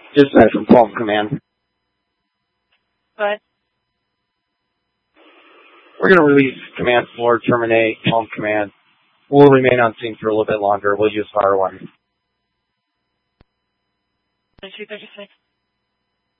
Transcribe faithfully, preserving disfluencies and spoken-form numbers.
Dispatch from Palm Command. What? We're going to release Command four, terminate Palm Command. We'll remain on scene for a little bit longer. We'll use fire one. two thirty-six.